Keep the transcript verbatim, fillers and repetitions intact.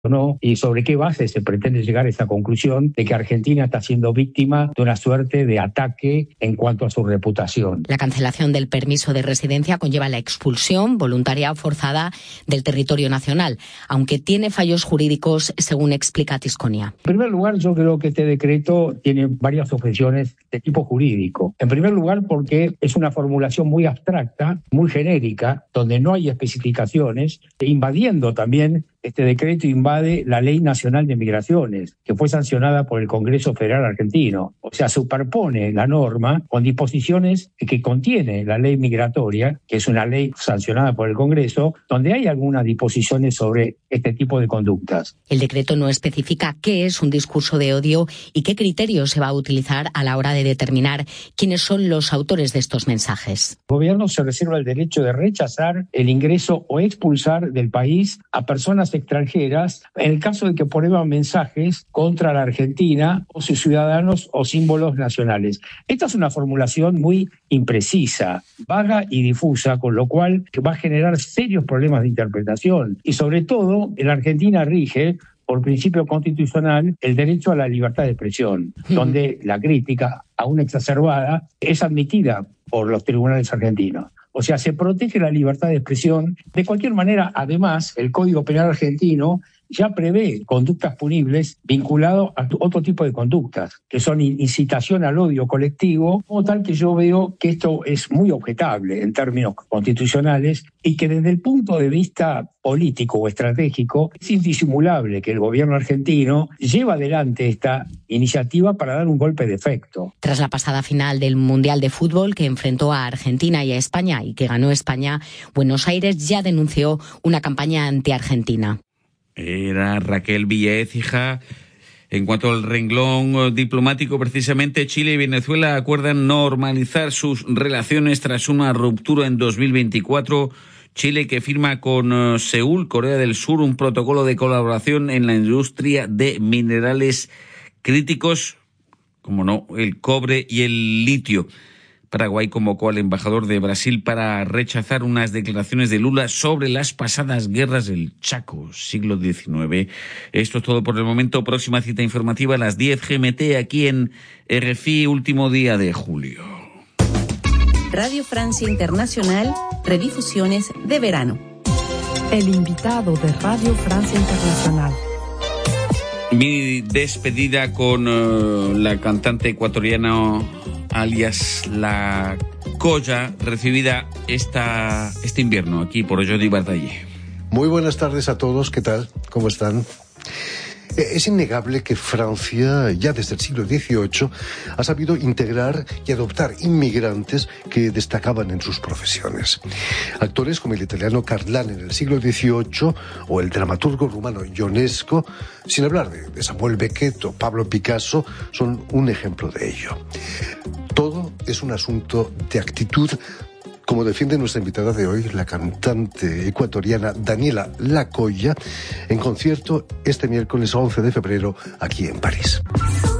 o no, y sobre qué base se pretende llegar a esa conclusión de que Argentina está siendo víctima de una suerte de ataque en cuanto a su reputación. La cancelación del permiso de residencia conlleva la expulsión voluntaria o forzada del territorio nacional, aunque tiene fallos jurídicos, según explica Tisconia. En primer lugar, yo creo que este decreto tiene varias objeciones de tipo jurídico. En primer lugar, porque es una formulación muy abstracta, muy genérica, donde no hay especificaciones, invadiendo también. Este decreto invade la Ley Nacional de Migraciones, que fue sancionada por el Congreso Federal Argentino. O sea, superpone la norma con disposiciones que contiene la ley migratoria, que es una ley sancionada por el Congreso, donde hay algunas disposiciones sobre este tipo de conductas. El decreto no especifica qué es un discurso de odio y qué criterios se va a utilizar a la hora de determinar quiénes son los autores de estos mensajes. El gobierno se reserva el derecho de rechazar el ingreso o expulsar del país a personas extranjeras en el caso de que promuevan mensajes contra la Argentina o sus ciudadanos o símbolos nacionales. Esta es una formulación muy imprecisa, vaga y difusa, con lo cual va a generar serios problemas de interpretación. Y sobre todo, en Argentina rige, por principio constitucional, el derecho a la libertad de expresión, donde la crítica, aún exacerbada, es admitida por los tribunales argentinos. O sea, se protege la libertad de expresión. De cualquier manera, además, el Código Penal argentino ya prevé conductas punibles vinculadas a otro tipo de conductas, que son incitación al odio colectivo, como tal que yo veo que esto es muy objetable en términos constitucionales y que desde el punto de vista político o estratégico es indisimulable que el gobierno argentino lleva adelante esta iniciativa para dar un golpe de efecto. Tras la pasada final del Mundial de Fútbol que enfrentó a Argentina y a España y que ganó España, Buenos Aires ya denunció una campaña anti-argentina. Era Raquel Villaécija. En cuanto al renglón diplomático, precisamente Chile y Venezuela acuerdan normalizar sus relaciones tras una ruptura en dos mil veinticuatro. Chile que firma con Seúl, Corea del Sur, un protocolo de colaboración en la industria de minerales críticos, como no, el cobre y el litio. Paraguay convocó al embajador de Brasil para rechazar unas declaraciones de Lula sobre las pasadas guerras del Chaco, siglo diecinueve. Esto es todo por el momento. Próxima cita informativa a las diez G M T aquí en R F I, último día de julio. Radio Francia Internacional, redifusiones de verano. El invitado de Radio Francia Internacional. Mi despedida con uh, la cantante ecuatoriana alias La Colla, recibida esta, este invierno aquí por Jordi Bardallé. Muy buenas tardes a todos, ¿qué tal? ¿Cómo están? Es innegable que Francia, ya desde el siglo dieciocho, ha sabido integrar y adoptar inmigrantes que destacaban en sus profesiones. Actores como el italiano Carlán en el siglo dieciocho o el dramaturgo rumano Ionesco, sin hablar de, de Samuel Beckett o Pablo Picasso, son un ejemplo de ello. Todo es un asunto de actitud, como defiende nuestra invitada de hoy, la cantante ecuatoriana Daniela La Colla, en concierto este miércoles once de febrero aquí en París.